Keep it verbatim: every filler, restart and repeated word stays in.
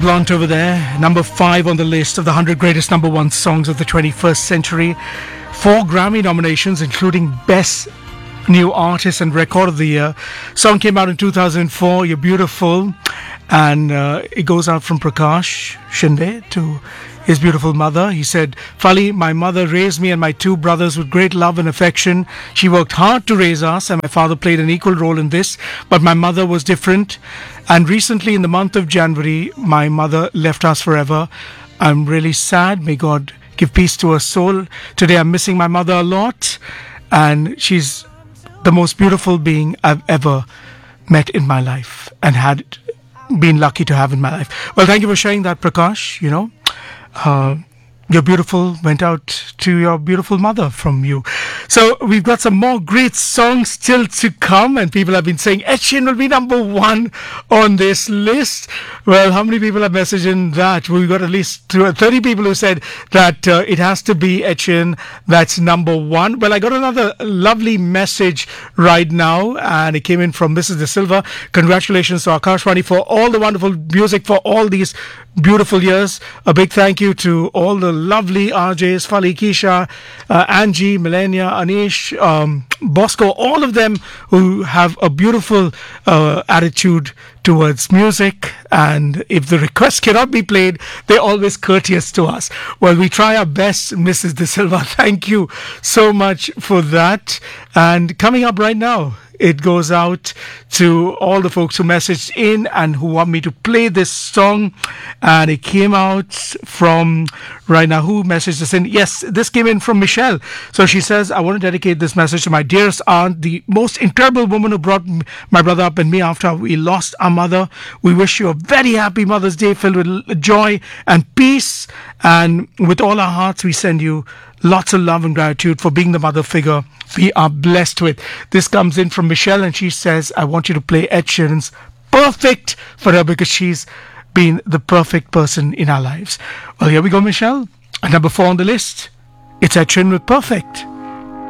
Blunt over there, number five on the list of the one hundred greatest number one songs of the twenty-first century. Four Grammy nominations, including Best New Artist and Record of the Year. Song came out in two thousand four, You're Beautiful. And uh, it goes out from Prakash Shinde to his beautiful mother. He said, Fali, my mother raised me and my two brothers with great love and affection. She worked hard to raise us, and my father played an equal role in this. But my mother was different. And recently, in the month of January, my mother left us forever. I'm really sad. May God give peace to her soul. Today, I'm missing my mother a lot. And she's the most beautiful being I've ever met in my life and had been lucky to have in my life. Well, thank you for sharing that, Prakash. You know, uh, You're Beautiful went out to your beautiful mother from you. So we've got some more great songs still to come, and people have been saying Ed Sheeran will be number one on this list. Well, how many people have messaged in that? We've got at least thirty people who said that uh, it has to be Ed Sheeran that's number one. Well, I got another lovely message right now, and it came in from Missus De Silva. Congratulations to Akashvani for all the wonderful music for all these beautiful years. A big thank you to all the lovely R Js, Fali, Keisha, uh, Angie, Melania, Anish, um, Bosco, all of them who have a beautiful uh, attitude towards music, and if the request cannot be played, they're always courteous to us. Well, we try our best, Missus De Silva. Thank you so much for that. And coming up right now, it goes out to all the folks who messaged in and who want me to play this song. And it came out from, right now, who messaged us in? Yes, this came in from Michelle. So she says, I want to dedicate this message to my dearest aunt, the most incredible woman who brought my brother up and me after we lost our mother. We wish you a very happy Mother's Day filled with joy and peace. And with all our hearts, we send you lots of love and gratitude for being the mother figure we are blessed with. This comes in from Michelle, and she says, I want you to play Ed Sheeran's Perfect for her because she's been the perfect person in our lives. Well, here we go, Michelle. At number four on the list, it's Ed Sheeran with Perfect.